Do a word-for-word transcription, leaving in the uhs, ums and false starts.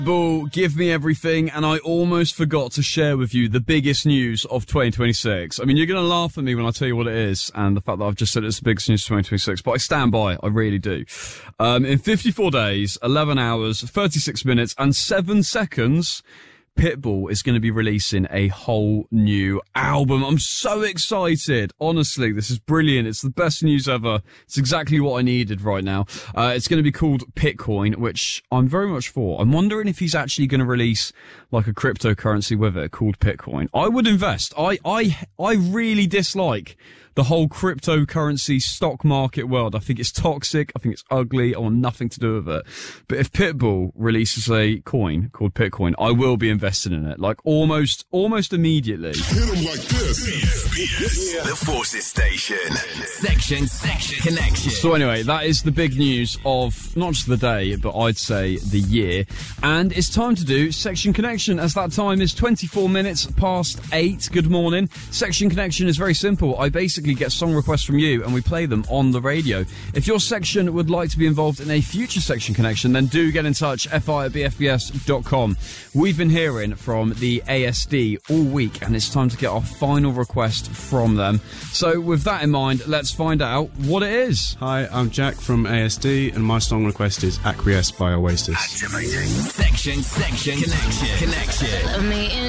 Bull, Give Me Everything, and I almost forgot to share with you the biggest news of twenty twenty-six. I mean, you're going to laugh at me when I tell you what it is, and the fact that I've just said it's the biggest news of twenty twenty-six, but I stand by, I really do. Um, in fifty-four days, eleven hours, thirty-six minutes, and seven seconds, Pitbull is going to be releasing a whole new album. I'm so excited. Honestly, this is brilliant. It's the best news ever. It's exactly what I needed right now. Uh, it's going to be called Pitcoin, which I'm very much for. I'm wondering if he's actually going to release like a cryptocurrency with it called Pitcoin. I would invest. I, I, I really dislike the whole cryptocurrency stock market world. I think it's toxic. I think it's ugly. I want nothing to do with it. But if Pitbull releases a coin called Pitcoin, I will be invested in it. Like almost, almost immediately. Hit him like this. The Forces Station. Section, section, connection. So anyway, that is the big news of not just the day, but I'd say the year. And it's time to do Section Connection, as that time is twenty-four minutes past eight. Good morning. Section Connection is very simple. I basically get song requests from you and we play them on the radio. If your section would like to be involved in a future Section Connection, then do get in touch, fi at b f b s dot com. We've been hearing from the A S D all week and it's time to get our final request from them. So with that in mind, let's find out what it is. Hi, I'm Jack from A S D and my song request is Acquiesce by Oasis. Activating. Section, section, connection, connection.